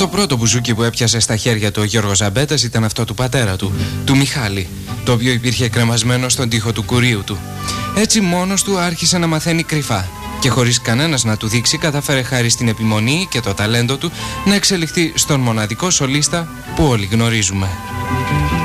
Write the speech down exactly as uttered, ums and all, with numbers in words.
Το πρώτο μπουζούκι που έπιασε στα χέρια του ο Γιώργος Ζαμπέτας ήταν αυτό του πατέρα του, του Μιχάλη, το οποίο υπήρχε κρεμασμένο στον τοίχο του κουρίου του. Έτσι μόνος του άρχισε να μαθαίνει κρυφά και χωρίς κανένας να του δείξει κατάφερε χάρη στην επιμονή και το ταλέντο του να εξελιχθεί στον μοναδικό σολίστα που όλοι γνωρίζουμε.